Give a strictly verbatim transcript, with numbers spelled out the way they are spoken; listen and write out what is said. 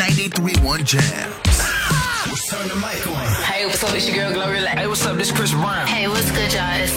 ninety-three point one Jams. Turn the mic on. Hey, what's up? It's your girl Glorilla. Hey, what's up? This Chris Brown. Hey, what's good, y'all? It's